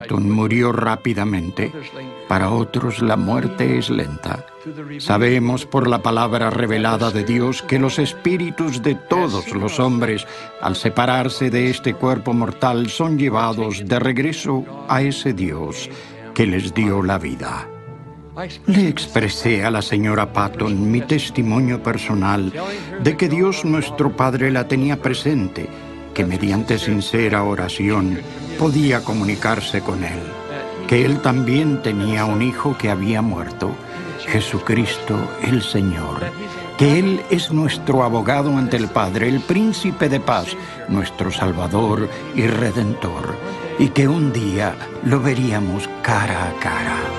Patton murió rápidamente, para otros la muerte es lenta. Sabemos por la palabra revelada de Dios que los espíritus de todos los hombres, al separarse de este cuerpo mortal, son llevados de regreso a ese Dios que les dio la vida. Le expresé a la señora Patton mi testimonio personal de que Dios nuestro Padre la tenía presente, que mediante sincera oración podía comunicarse con Él, que Él también tenía un hijo que había muerto, Jesucristo el Señor, que Él es nuestro abogado ante el Padre, el príncipe de paz, nuestro Salvador y Redentor, y que un día lo veríamos cara a cara.